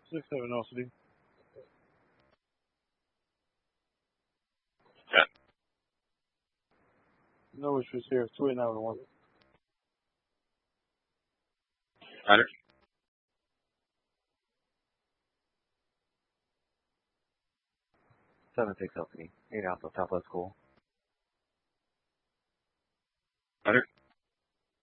6-7 LCD. Yeah. No issues here. 28911. 100. 7-6 LCD. 8 Alpha, Southwest School. 100.